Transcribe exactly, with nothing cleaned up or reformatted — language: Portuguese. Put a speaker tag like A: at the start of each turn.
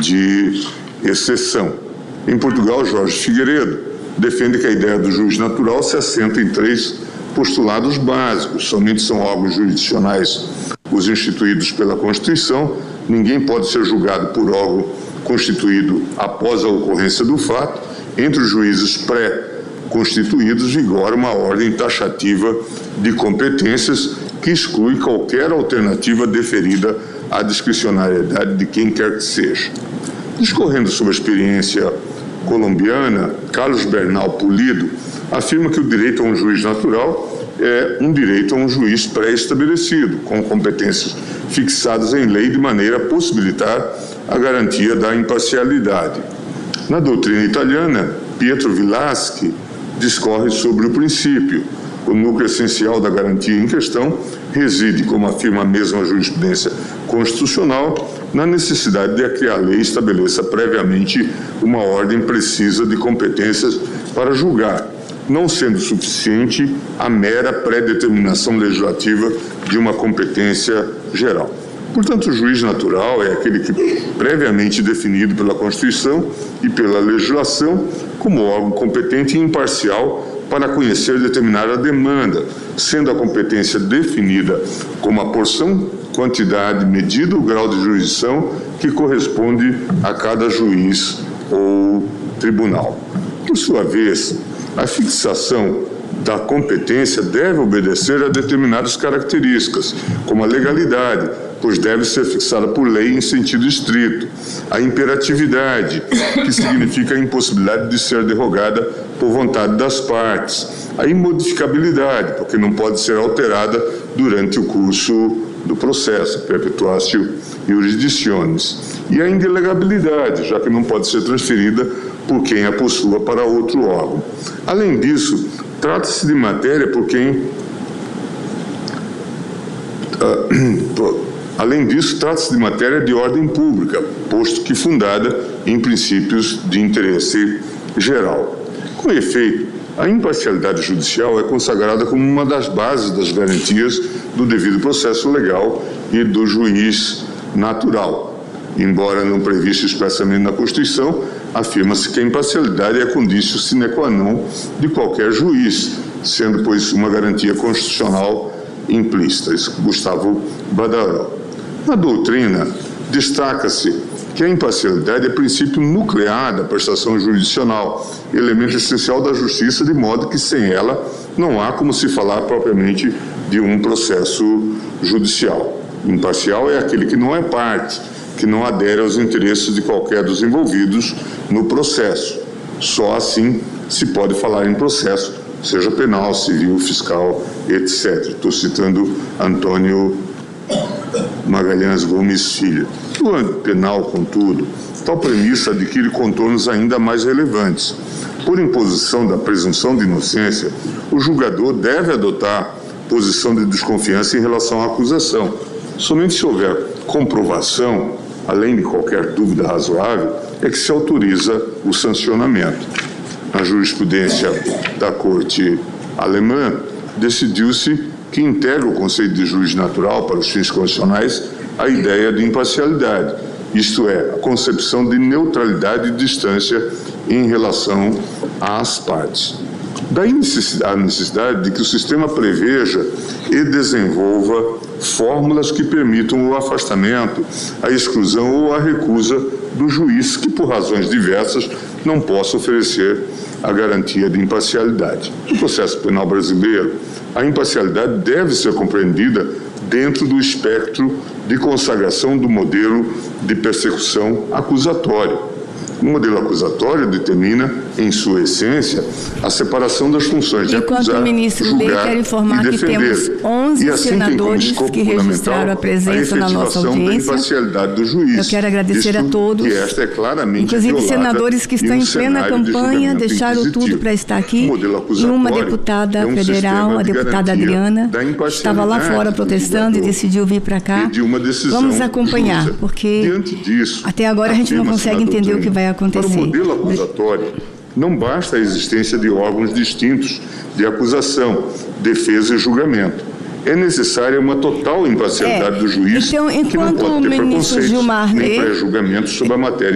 A: de exceção. Em Portugal, Jorge Figueiredo defende que a ideia do juiz natural se assenta em três postulados básicos. Somente são órgãos jurisdicionais os instituídos pela Constituição, ninguém pode ser julgado por órgão constituído após a ocorrência do fato. Entre os juízes pré-constituídos vigora uma ordem taxativa de competências que exclui qualquer alternativa deferida à discricionariedade de quem quer que seja. Discorrendo sobre a experiência colombiana, Carlos Bernal Pulido afirma que o direito a um juiz natural é um direito a um juiz pré-estabelecido, com competências fixadas em lei de maneira a possibilitar a garantia da imparcialidade. Na doutrina italiana, Pietro Vilaschi discorre sobre o princípio. O núcleo essencial da garantia em questão reside, como afirma a mesma jurisprudência constitucional, na necessidade de que a lei estabeleça previamente uma ordem precisa de competências para julgar, não sendo suficiente a mera pré-determinação legislativa de uma competência geral. Portanto, o juiz natural é aquele que, previamente definido pela Constituição e pela legislação, como órgão competente e imparcial para conhecer e determinar a demanda, sendo a competência definida como a porção, quantidade, medida ou grau de jurisdição que corresponde a cada juiz ou tribunal. Por sua vez, a fixação da competência deve obedecer a determinadas características, como a legalidade, pois deve ser fixada por lei em sentido estrito, a imperatividade, que significa a impossibilidade de ser derrogada por vontade das partes, a imodificabilidade, porque não pode ser alterada durante o curso do processo, perpetuatio jurisdictionis, e a indelegabilidade, já que não pode ser transferida por quem a possua para outro órgão. Além disso, trata-se de matéria por quem... Uh, Além disso, trata-se de matéria de ordem pública, posto que fundada em princípios de interesse geral. Com efeito, a imparcialidade judicial é consagrada como uma das bases das garantias do devido processo legal e do juiz natural. Embora não previsto expressamente na Constituição, afirma-se que a imparcialidade é condício sine qua non de qualquer juiz, sendo, pois, uma garantia constitucional implícita. Isso, Gustavo Badaró. Na doutrina, destaca-se que a imparcialidade é princípio nuclear da prestação jurisdicional, elemento essencial da justiça, de modo que sem ela não há como se falar propriamente de um processo judicial. Imparcial é aquele que não é parte, que não adere aos interesses de qualquer dos envolvidos no processo. Só assim se pode falar em processo, seja penal, civil, fiscal, etcétera. Estou citando Antônio Magalhães Gomes Filho. No âmbito penal, contudo, tal premissa adquire contornos ainda mais relevantes. Por imposição da presunção de inocência, o julgador deve adotar posição de desconfiança em relação à acusação. Somente se houver comprovação, além de qualquer dúvida razoável, é que se autoriza o sancionamento. Na jurisprudência da Corte Alemã, decidiu-se que integra o conceito de juiz natural para os fins constitucionais a ideia de imparcialidade, isto é, a concepção de neutralidade e distância em relação às partes. Daí a necessidade de que o sistema preveja e desenvolva fórmulas que permitam o afastamento, a exclusão ou a recusa do juiz que, por razões diversas, não possa oferecer a garantia de imparcialidade. No processo penal brasileiro, a imparcialidade deve ser compreendida dentro do espectro de consagração do modelo de persecução acusatória. O modelo acusatório determina, em sua essência, a separação das funções de
B: Enquanto
A: acusar,
B: o ministro
A: julgar
B: B, quero informar
A: e
B: que
A: defender.
B: temos onze
A: assim
B: senadores que registraram a presença na nossa audiência.
A: Da imparcialidade do juiz.
B: Eu quero agradecer a todos,
A: que esta é claramente
B: inclusive senadores que estão em plena campanha,
A: de
B: deixaram tudo para estar aqui, e uma deputada
A: é um
B: federal, a
A: de
B: deputada Adriana, estava lá fora protestando e decidiu vir para cá. Vamos acompanhar, justa. porque
A: disso,
B: até agora a gente não consegue entender o que vai acontecer.
A: Para o modelo acusatório, não basta a existência de órgãos distintos de acusação, defesa e julgamento. É necessária uma total imparcialidade
B: é,
A: do juiz,
B: então,
A: que não pode ter
B: o ministro
A: preconceitos
B: Gilmar
A: nem
B: lê,
A: pré-julgamento sobre a matéria